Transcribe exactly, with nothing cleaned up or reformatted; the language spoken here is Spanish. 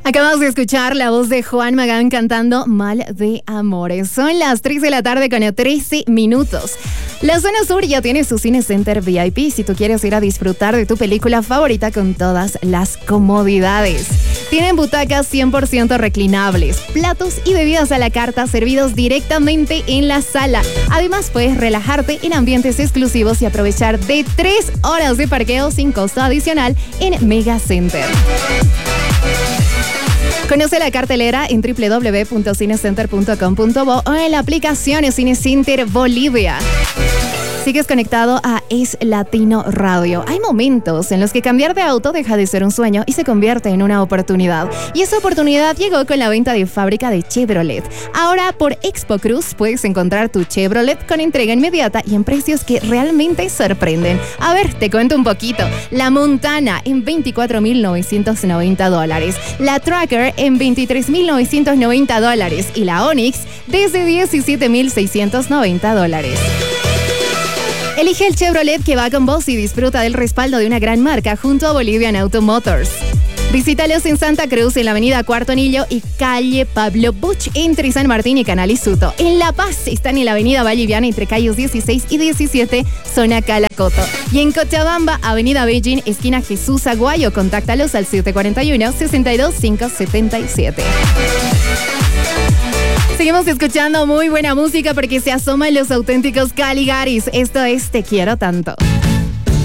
Acabamos de escuchar la voz de Juan Magán cantando Mal de Amores. Son las tres de la tarde con trece minutos. La zona sur ya tiene su Cine Center V I P si tú quieres ir a disfrutar de tu película favorita con todas las comodidades. Tienen butacas cien por ciento reclinables, platos y bebidas a la carta servidos directamente en la sala. Además, puedes relajarte en ambientes exclusivos y aprovechar de tres horas de parqueo sin costo adicional en Mega Center. Conoce la cartelera en doble u doble u doble u punto cinecenter punto com punto bo o en la aplicación Cine Center Bolivia. Sigues conectado a Es Latino Radio. Hay momentos en los que cambiar de auto deja de ser un sueño y se convierte en una oportunidad. Y esa oportunidad llegó con la venta de fábrica de Chevrolet. Ahora por Expo Cruz puedes encontrar tu Chevrolet con entrega inmediata y en precios que realmente sorprenden. A ver, te cuento un poquito. La Montana en veinticuatro mil novecientos noventa dólares. La Tracker en veintitrés mil novecientos noventa dólares. Y la Onix desde diecisiete mil seiscientos noventa dólares. Elige el Chevrolet que va con vos y disfruta del respaldo de una gran marca junto a Bolivian Auto Motors. Visítalos en Santa Cruz, en la avenida Cuarto Anillo y calle Pablo Buch, entre San Martín y Canal Isuto. En La Paz están en la avenida Valliviana, entre calles dieciséis y diecisiete, zona Calacoto. Y en Cochabamba, avenida Beijing, esquina Jesús Aguayo. Contáctalos al siete cuatro uno, seis dos cinco siete siete. Seguimos escuchando muy buena música porque se asoman los auténticos Caligaris. Esto es Te Quiero Tanto.